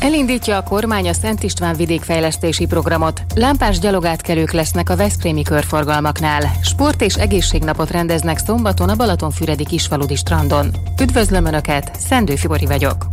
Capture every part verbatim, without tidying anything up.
Elindítja a kormány a Szent István vidékfejlesztési programot. Lámpás gyalogátkelők lesznek a veszprémi körforgalmaknál. Sport- és egészségnapot rendeznek szombaton a Balatonfüredi Kisfaludi strandon. Üdvözlöm Önöket, Szendő Fibori vagyok.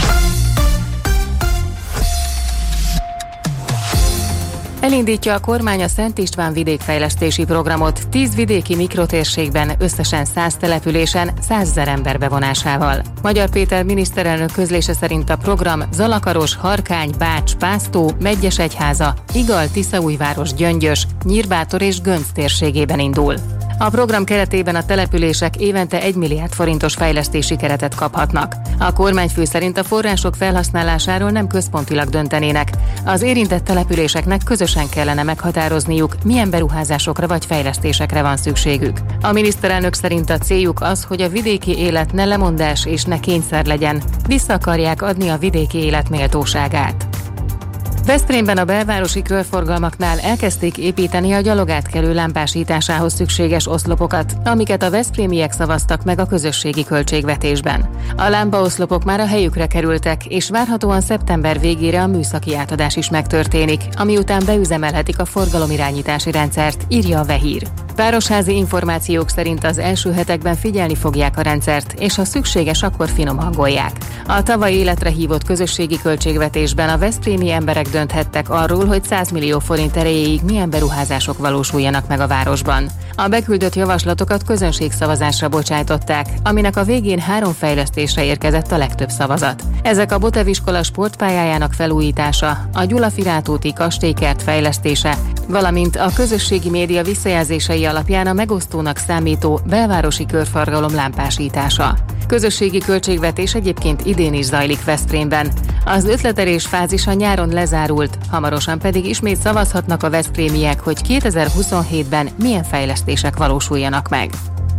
Elindítja a kormány a Szent István vidékfejlesztési programot tíz vidéki mikrotérségben, összesen száz településen, százezer ember bevonásával. Magyar Péter miniszterelnök közlése szerint a program Zalakaros, Harkány, Bács, Pásztó, Medgyesegyháza, Igal, Tiszaújváros, Gyöngyös, Nyírbátor és Gönc térségében indul. A program keretében a települések évente egy milliárd forintos fejlesztési keretet kaphatnak. A kormányfő szerint a források felhasználásáról nem központilag döntenének. Az érintett településeknek közösen kellene meghatározniuk, milyen beruházásokra vagy fejlesztésekre van szükségük. A miniszterelnök szerint a céljuk az, hogy a vidéki élet ne lemondás és ne kényszer legyen. Vissza akarják adni a vidéki élet méltóságát. Veszprémben a belvárosi körforgalmaknál elkezdték építeni a gyalogátkelő lámpásításához szükséges oszlopokat, amiket a veszprémiek szavaztak meg a közösségi költségvetésben. A lámpaoszlopok már a helyükre kerültek, és várhatóan szeptember végére a műszaki átadás is megtörténik, ami után beüzemelhetik a forgalomirányítási rendszert, írja a Vehír. Városházi információk szerint az első hetekben figyelni fogják a rendszert, és ha szükséges, akkor finomhangolják. A tavaly életre hívott közösségi költségvetésben a veszprémi emberek dönthettek arról, hogy száz millió forint erejéig milyen beruházások valósuljanak meg a városban. A beküldött javaslatokat közönségszavazásra bocsájtották, aminek a végén három fejlesztésre érkezett a legtöbb szavazat. Ezek a Botev-iskola sportpályájának felújítása, a Gyulafirát úti kastélykert fejlesztése, valamint a közösségi média visszajelzései alapján a megosztónak számító belvárosi körforgalom lámpásítása. Közösségi költségvetés egyébként idén is zajlik Veszprémben. Az ötletelés fázisa nyáron lezárult, hamarosan pedig ismét szavazhatnak a veszprémiek, hogy kétezer-huszonhétben milyen fejlesztések valósuljanak meg.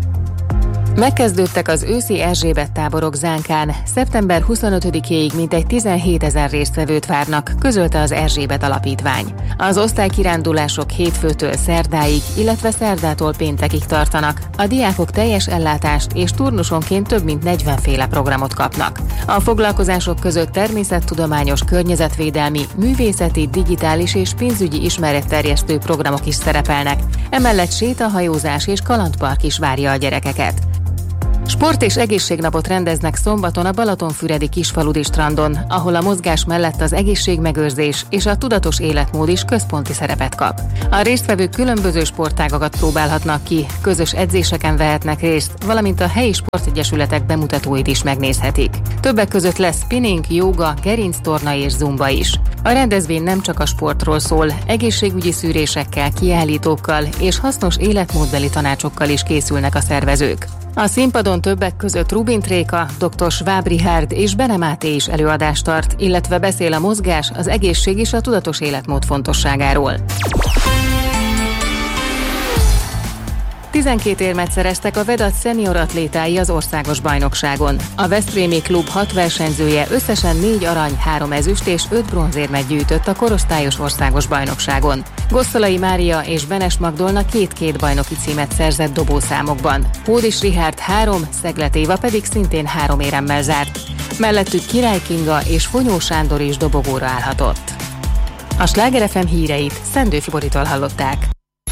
Megkezdődtek az őszi Erzsébet táborok Zánkán. szeptember huszonötödikéig mintegy tizenhétezer résztvevőt várnak, közölte az Erzsébet Alapítvány. Az osztálykirándulások hétfőtől szerdáig, illetve szerdától péntekig tartanak. A diákok teljes ellátást és turnusonként több mint negyven féle programot kapnak. A foglalkozások között természettudományos, környezetvédelmi, művészeti, digitális és pénzügyi ismeretterjesztő programok is szerepelnek. Emellett sétahajózás és kalandpark is várja a gyerekeket. Sport- és egészségnapot rendeznek szombaton a Balatonfüredi Kisfaludi strandon, ahol a mozgás mellett az egészségmegőrzés és a tudatos életmód is központi szerepet kap. A résztvevők különböző sportágakat próbálhatnak ki, közös edzéseken vehetnek részt, valamint a helyi sportegyesületek bemutatóit is megnézhetik. Többek között lesz spinning, jóga, gerinctorna és zumba is. A rendezvény nem csak a sportról szól, egészségügyi szűrésekkel, kiállítókkal és hasznos életmódbeli tanácsokkal is készülnek a szervezők. A színpadon többek között Rubin Tréka, dr. Schwab Richard és Bene Máté is előadást tart, illetve beszél a mozgás, az egészség és a tudatos életmód fontosságáról. tizenkét érmet szereztek a Vedat szenior atlétái az országos bajnokságon. A veszprémi klub hat versenyzője összesen négy arany, három ezüst és öt bronzérmet gyűjtött a korosztályos országos bajnokságon. Gosszalai Mária és Benes Magdolna két-két bajnoki címet szerzett dobószámokban. Hódis Richárd három, Szeglet Éva pedig szintén három éremmel zárt. Mellettük Király Kinga és Fonyó Sándor is dobogóra állhatott. A Sláger ef em híreit Szendő Fiboritól hallották.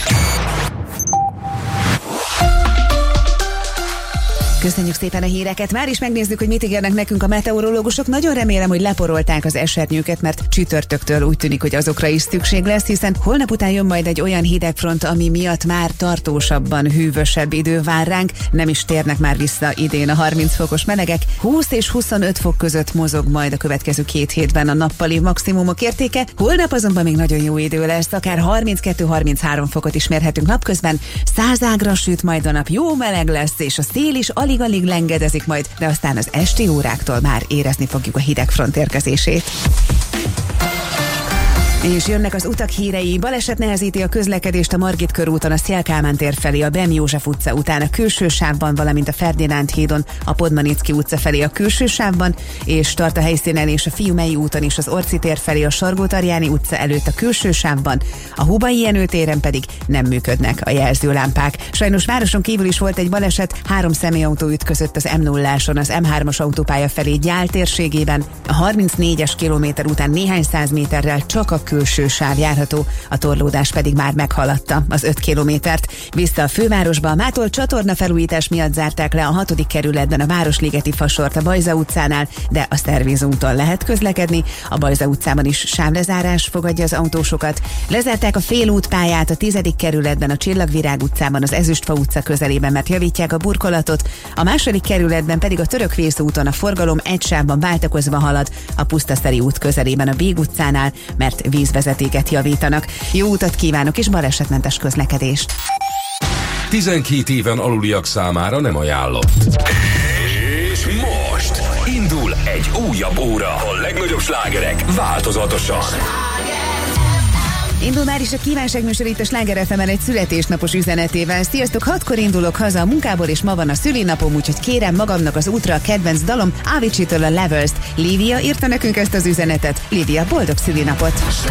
Köszönjük szépen a híreket. Már is megnézzük, hogy mit ígérnek nekünk a meteorológusok. Nagyon remélem, hogy leporolták az esernyőket, mert csütörtöktől úgy tűnik, hogy azokra is szükség lesz, hiszen holnap után jön majd egy olyan hidegfront, ami miatt már tartósabban hűvösebb idő vár ránk. Nem is térnek már vissza idén a harminc fokos melegek. húsz és huszonöt fok között mozog majd a következő két hétben a nappali maximumok értéke. Holnap azonban még nagyon jó idő lesz, akár harminckettő-harminchárom fokot is mérhetünk napközben. Százágra süt majd a nap, jó meleg lesz, és a szél is alig-alig lengedezik majd, de aztán az esti óráktól már érezni fogjuk a hidegfront érkezését. És jönnek az utak hírei. Baleset nehezíti a közlekedést a Margit körúton, a Széll Kálmán tér felé, a Bem József utca után a külső sávban, valamint a Ferdinánd hídon a Podmanicki utca felé a külső sávban, és tart a helyszínen és a Fiumei úton is az Orci tér felé a Sargó-Tarjáni utca előtt a külső sávban, a Hubai Jenő téren pedig nem működnek a jelzőlámpák. Sajnos városon kívül is volt egy baleset, három személyautó ütközött az em nulláson az em hármas autópálya felé Gyál térségében, a harmincnégyes kilométer után néhány száz méterrel csak a külső sáv járható, a torlódás pedig már meghaladta az öt kilométert. Vissza a fővárosba, mától csatorna felújítás miatt zárták le a hatodik kerületben a Városligeti fasort a Bajza utcánál, de a Szerviz úton lehet közlekedni. A Bajza utcában is sávlezárás fogadja az autósokat. Lezárták a félútpályát a tizedik kerületben a Csillagvirág utcában az Ezüstfa utca közelében, mert javítják a burkolatot. A második kerületben pedig a Törökvész úton a forgalom egy sávban váltakozva halad, a Pusztaszeri út közelében a Bég utcánál, mert vízvezetéket javítanak. Jó utat kívánok és balesetmentes közlekedést! tizenkét éven aluliak számára nem ajánlott. És most indul egy újabb óra. A legnagyobb slágerek változatosan. Indul már is a kívánságműsor itt a Sláger ef emen egy születésnapos üzenetével. Sziasztok, hatkor indulok haza a munkából, és ma van a szülinapom, úgyhogy kérem magamnak az útra a kedvenc dalom Avicii-től a Levels-t. Lívia írta nekünk ezt az üzenetet. Lívia, boldog szülinapot!